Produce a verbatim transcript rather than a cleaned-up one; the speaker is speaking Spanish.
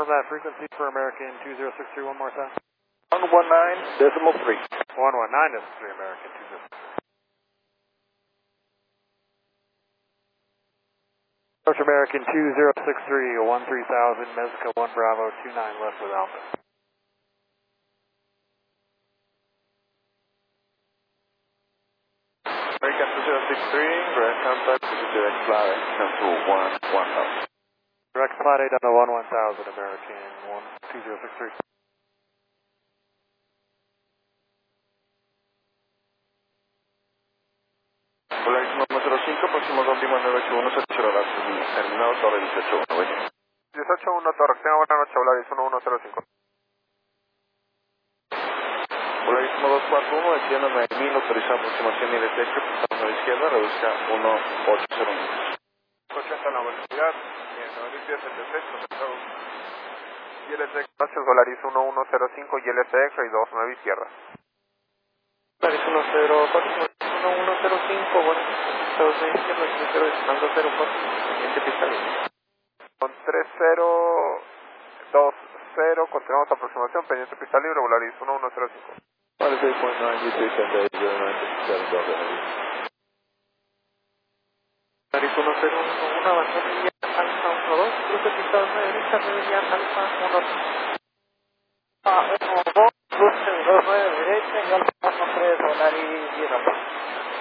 confirm that frequency for American two zero six three one more time. one one nine decimal three. one one nine decimal three American two zero six three. Approach American two zero six three, one three thousand, Mezca one Bravo, two nine left with Alpha. American two zero six three, direct contact with direct flight come to one one thousand. Direct flight eight on the one one thousand, American one two zero six three. Polaris uno cero cinco, próximo Gondima nueve ocho uno, servicio radar, terminado Torre dieciocho uno, ¿ves? dieciocho uno, Torre, tenga buena noche, Polaris uno uno cero cinco. Polaris uno dos cuatro uno, desciende nueve mil, autoriza aproximación y detecho, pasamos a la izquierda, reduzca uno ocho cero uno. ochenta en la velocidad, nueve mil pies el desecho, centrado. Y L S X, gracias, Polaris uno uno cero cinco y L S X y dos nueve izquierda. Polaris uno cero cuatro, uno uno cero cinco, bueno, Estados Unidos izquierda, tres cero, descendiendo cero cuatro, pendiente pista libre. Con tres cero dos cero, continuamos aproximación, pendiente pista libre, Polaris uno uno cero cinco. Polaris eight point nine, U three ten eight zero nine seven Delta. Polaris uno cero uno uno, avanzó media alfa uno dos, cruce pista dos nueve derecha, media alfa uno dos. uno dos, cruce dos nueve derecha y alfa uno tres, Polaris diez alfa.